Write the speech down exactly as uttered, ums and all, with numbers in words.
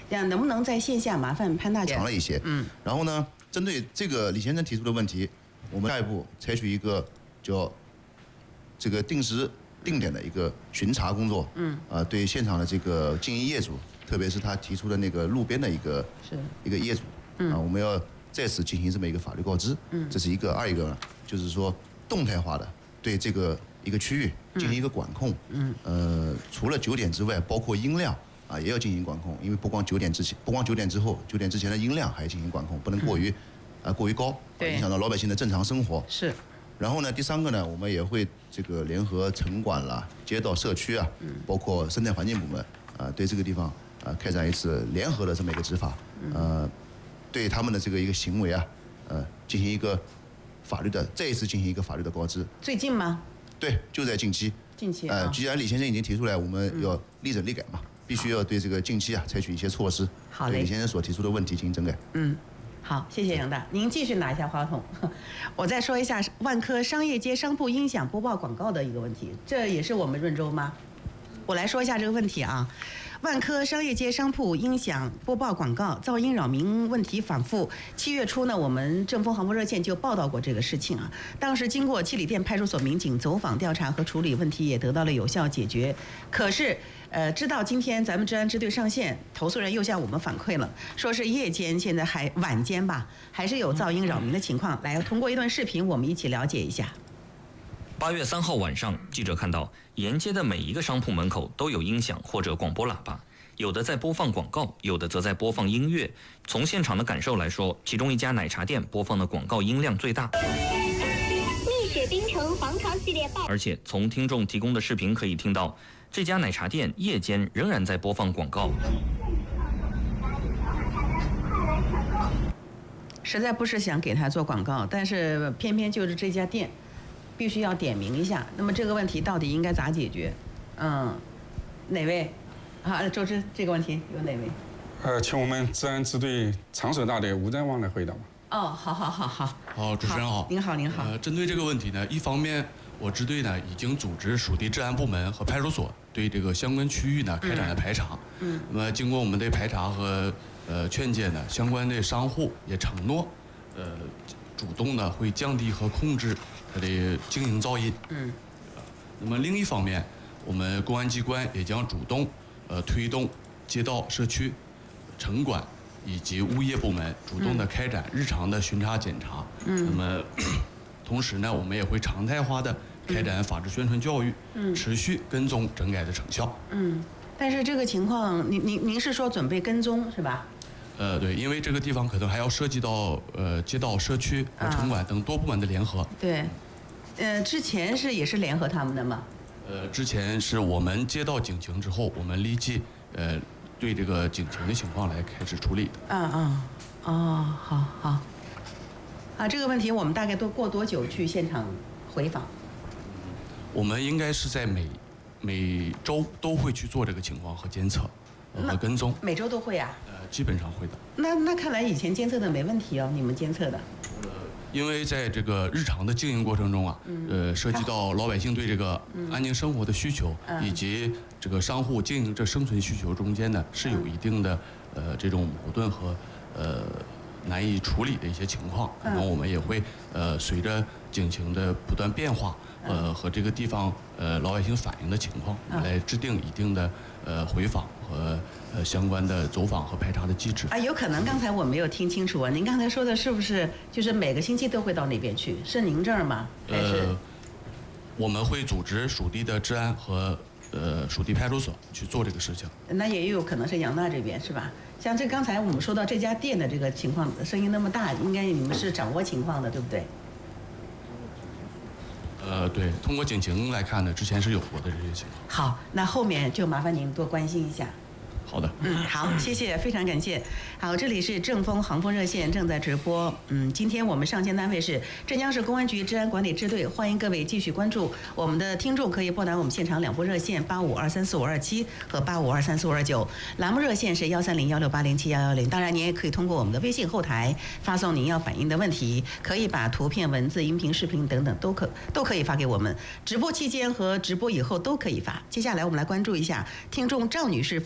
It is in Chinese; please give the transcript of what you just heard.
这样能不能在线下麻烦潘大姐？ 长了一些。嗯。然后呢，针对这个李先生提出的问题，我们下一步采取一个叫这个定时定点的一个巡查工作。嗯。啊、呃，对现场的这个经营业主，特别是他提出的那个路边的一个是一个业主，嗯、啊，我们要再次进行这么一个法律告知。嗯。这是一个，二一个呢，就是说动态化的对这个一个区域进行一个管控。嗯。呃，除了九点之外，包括音量。啊，也要进行管控，因为不光九点之前，不光九点之后，九点之前的音量还要进行管控，不能过于，嗯、呃过于高，影响到老百姓的正常生活。 是。 然后呢，第三个呢，我们也会这个联合城管啦、街道社区啊，嗯、包括生态环境部门啊、呃，对这个地方啊、呃、开展一次联合的这么一个执法，嗯、呃，对他们的这个一个行为啊，呃，进行一个法律的再一次进行一个法律的告知。 最近吗？ 对，就在近期。 近期。 呃，既然李先生已经提出来，我们要立整立改嘛。嗯，必须要对这个近期啊采取一些措施， 好嘞， 对李先生所提出的问题进行整改。 嗯，好，谢谢杨大，您继续拿一下话筒。我再说一下万科商业街商铺音响播报广告的一个问题，这也是我们润州吗？我来说一下这个问题啊。万科商业街商铺音响播报广告噪音扰民问题反复。七月初呢，我们正风航空热线就报道过这个事情啊。当时经过七里店派出所民警走访调查和处理，问题也得到了有效解决。可是，呃，直到今天咱们治安支队上线，投诉人又向我们反馈了，说是夜间现在还晚间吧，还是有噪音扰民的情况。来，通过一段视频，我们一起了解一下。 八月三号晚上，记者看到沿街的每一个商铺门口都有音响或者广播喇叭，有的在播放广告，有的则在播放音乐。从现场的感受来说，其中一家奶茶店播放的广告音量最大。 蜜雪冰城防潮系列报。 而且从听众提供的视频可以听到，这家奶茶店夜间仍然在播放广告。 实在不是想给他做广告，但是偏偏就是这家店必须要点名一下。那么这个问题到底应该咋解决？嗯，哪位？啊，周知这个问题有哪位？ 呃，请我们治安支队长手大队吴占旺来回答吧。 哦，好好好好。 好，主持人好。 您好，您好。 呃，针对这个问题呢，一方面我支队呢已经组织属地治安部门和派出所对这个相关区域呢开展了排查。嗯。那么经过我们的排查和呃劝诫呢，相关的商户也承诺，呃，主动呢会降低和控制它的经营噪音。嗯。那么另一方面，我们公安机关也将主动呃推动街道、社区、城管以及物业部门主动的开展日常的巡查检查。嗯。那么，同时呢，我们也会常态化的开展法治宣传教育，嗯，持续跟踪整改的成效。 嗯。但是这个情况，您您您是说准备跟踪是吧？ 呃，对，因为这个地方可能还要涉及到呃街道、社区和城管等多部门的联合。 对。呃，之前是也是联合他们的吗？ 呃，之前是我们接到警情之后，我们立即呃对这个警情的情况来开始处理的。 嗯嗯，哦，好好。啊，这个问题我们大概都过多久去现场回访？ 我们应该是在每每周都会去做这个情况和监测和跟踪。 每周都会啊？ 呃，基本上会的。 那那看来以前监测的没问题哦，你们监测的。 因为在这个日常的经营过程中啊，呃，涉及到老百姓对这个安宁生活的需求，以及这个商户经营这生存需求中间呢，是有一定的呃这种矛盾和呃难以处理的一些情况。可能我们也会呃随着警情的不断变化，呃和这个地方呃老百姓反映的情况，来制定一定的呃回访和呃相关的走访和排查的机制。 啊，有可能刚才我没有听清楚啊，您刚才说的是不是就是每个星期都会到那边去？是您这儿吗？还是？ 呃，我们会组织属地的治安和呃属地派出所去做这个事情。 那也有可能是杨大这边是吧？像这刚才我们说到这家店的这个情况，声音那么大，应该你们是掌握情况的，对不对？ 呃，对，通过警情来看呢，之前是有过的这些情况。 好，那后面就麻烦您多关心一下。 好的， 嗯，好，谢谢，非常感谢。好，这里是正风航风热线正在直播。嗯，今天我们上线单位是镇江市公安局治安管理支队，欢迎各位继续关注。我们的听众可以拨打我们现场两部热线八五二三四五二七和八五二三四五二九，栏目热线是幺三零幺六八零七幺幺零。当然，您也可以通过我们的微信后台发送您要反映的问题，可以把图片、文字、音频、视频等等都可都可以发给我们。直播期间和直播以后都可以发。接下来我们来关注一下听众赵女士。